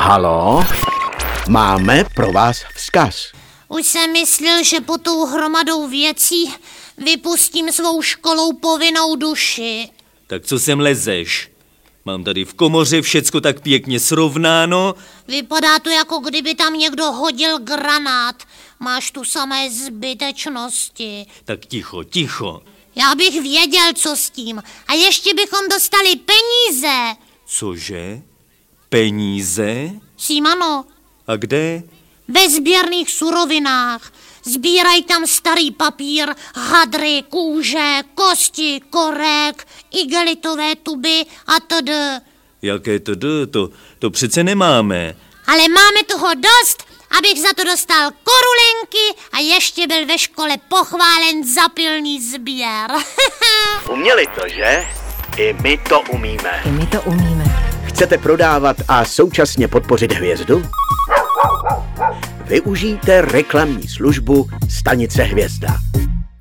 Halo? Máme pro vás vzkaz. Už jsem myslel, že pod tou hromadou věcí vypustím svou školou povinnou duši. Tak co sem lezeš? Mám tady v komoře všecko tak pěkně srovnáno. Vypadá to, jako kdyby tam někdo hodil granát. Máš tu samé zbytečnosti. Tak ticho, ticho. Já bych věděl, co s tím. A ještě bychom dostali peníze. Cože? Peníze? Símano, A kde? ve sběrných surovinách. Sbírají tam starý papír, hadry, kůže, kosti, korek, igelitové tuby a td. Jaké to přece nemáme. Ale máme toho dost, abych za to dostal korulenky a ještě byl ve škole pochválen za pilný sběr. Uměli to, že? I my to umíme. umíme. Chcete prodávat a současně podpořit hvězdu? Využijte reklamní službu Stanice Hvězda.